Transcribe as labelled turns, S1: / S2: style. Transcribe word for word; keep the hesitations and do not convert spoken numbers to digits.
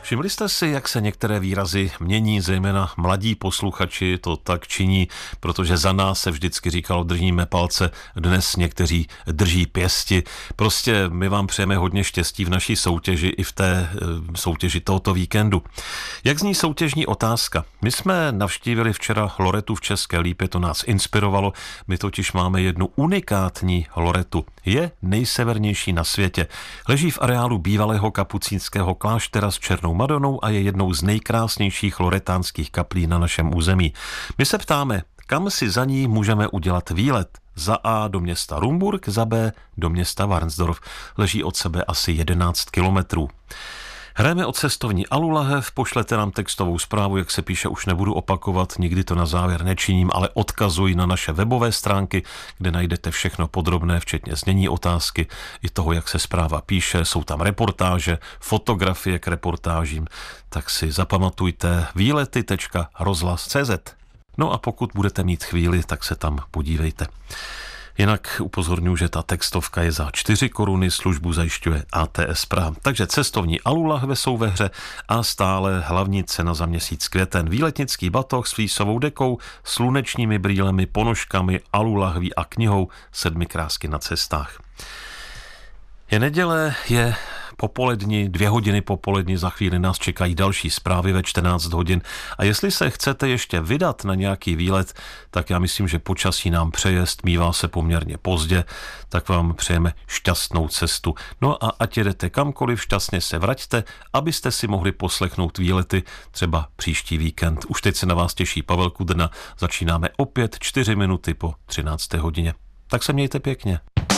S1: Všimli jste si, jak se některé výrazy mění, zejména mladí posluchači to tak činí, protože za nás se vždycky říkalo držíme palce, dnes někteří drží pěsti. Prostě my vám přejeme hodně štěstí v naší soutěži i v té soutěži tohoto víkendu. Jak zní soutěžní otázka? My jsme navštívili včera Loretu v České Lípě, to nás inspirovalo, my totiž máme jednu unikátní Loretu. Je nejsevernější na světě. Leží v areálu bývalého kapucínského kláštera s Černou Madonou a je jednou z nejkrásnějších loretánských kaplí na našem území. My se ptáme, kam si za ní můžeme udělat výlet. Za A do města Rumburk, za B do města Varnsdorf. Leží od sebe asi jedenáct kilometrů. Hrajeme o cestovní alulahev, pošlete nám textovou zprávu, jak se píše, už nebudu opakovat, nikdy to na závěr nečiním, ale odkazuji na naše webové stránky, kde najdete všechno podrobné, včetně znění otázky, i toho, jak se zpráva píše, jsou tam reportáže, fotografie k reportážím, tak si zapamatujte výlety tečka rozhlas tečka cé zet. No a pokud budete mít chvíli, tak se tam podívejte. Jinak upozorňuji, že ta textovka je za čtyři koruny, službu zajišťuje á té es Praha. Takže cestovní alulahve jsou ve hře a stále hlavní cena za měsíc květen. Výletnický batoh s flísovou dekou, slunečními brýlemi, ponožkami, alulahví a knihou Sedmi krásky na cestách. Je neděle, je popolední, dvě hodiny popolední, za chvíli nás čekají další zprávy ve čtrnáct hodin. A jestli se chcete ještě vydat na nějaký výlet, tak já myslím, že počasí nám přejezd, mívá se poměrně pozdě, tak vám přejeme šťastnou cestu. No a ať jedete kamkoliv, šťastně se vraťte, abyste si mohli poslechnout výlety třeba příští víkend. Už teď se na vás těší Pavel Kudrna, začínáme opět čtyři minuty po třinácté hodině. Tak se mějte pěkně.